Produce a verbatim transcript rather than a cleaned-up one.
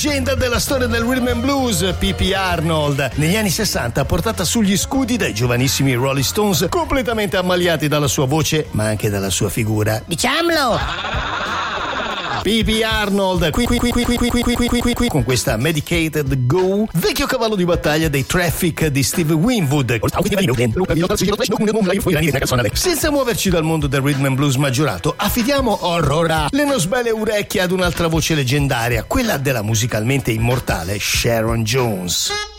Leggenda della storia del rhythm and blues, P P Arnold, negli anni sessanta portata sugli scudi dai giovanissimi Rolling Stones, completamente ammaliati dalla sua voce ma anche dalla sua figura. Diciamolo! P P Arnold, qui qui qui qui qui qui qui qui qui qui qui con questa Medicated Go, vecchio cavallo di battaglia dei Traffic di Steve Winwood. Senza muoverci dal mondo del rhythm and blues maggiorato, affidiamo orrora le nostre belle orecchie ad un'altra voce leggendaria, quella della musicalmente immortale Sharon Jones.